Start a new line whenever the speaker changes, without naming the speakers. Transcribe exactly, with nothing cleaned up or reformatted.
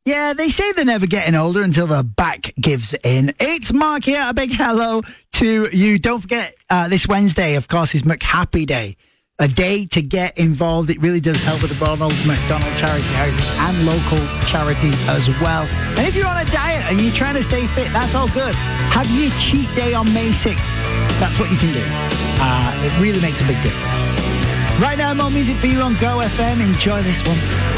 Yeah, they say they're never getting older until the back gives in. It's Mark here. A big hello to you. Don't forget, uh, this Wednesday, of course, is McHappy Day. A day to get involved. It really does help with the Ronald McDonald Charity Heritage and local charities as well. And if you're on a diet and you're trying to stay fit, that's all good. Have your cheat day on May sixth. That's what you can do. Uh, it really makes a big difference. Right now, more music for you on Go F M. Enjoy this one.